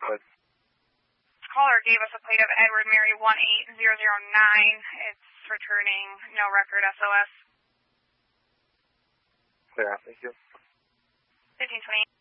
But caller gave us a plate of Edward Mary 18009. It's returning no record SOS. Yeah, thank you. 1520.